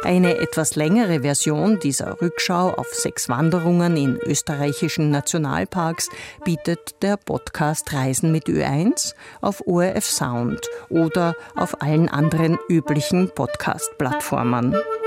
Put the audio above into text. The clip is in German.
Eine etwas längere Version dieser Rückschau auf 6 Wanderungen in österreichischen Nationalparks bietet der Podcast Reisen mit Ö1 auf ORF Sound oder auf allen anderen üblichen Podcast-Plattformen.